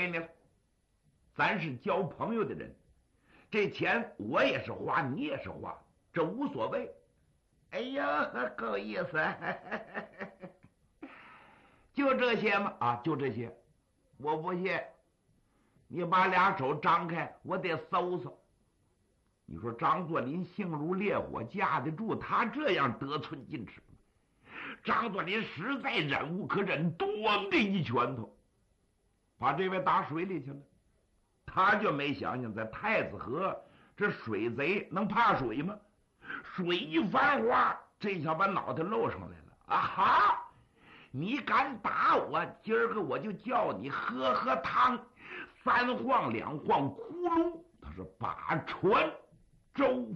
给你了，咱是交朋友的人，这钱我也是花，你也是花，这无所谓。哎呀，够意思，就这些吗？啊，就这些。我不信，你把俩手张开，我得搜搜。你说张作霖性如烈火，架得住他这样得寸进尺吗？张作霖实在忍无可忍，咣的一拳头把这位打水里去了。他就没想想，在太子河这水贼能怕水吗？水一翻花，这下把脑袋露上来了。啊哈！你敢打我，今儿个我就叫你喝汤，三晃两晃，窟窿，他是把船周